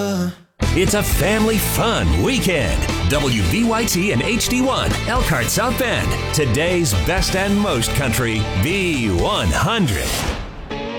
It's a family fun weekend. WVYT and HD1, Elkhart South Bend. Today's best and most country, B100.